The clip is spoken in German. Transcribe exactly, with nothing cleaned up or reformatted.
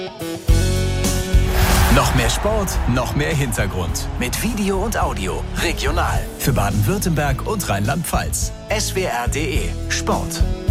Noch mehr Sport, noch mehr Hintergrund. Mit Video und Audio. Regional. Für Baden-Württemberg und Rheinland-Pfalz. S W R punkt de Sport.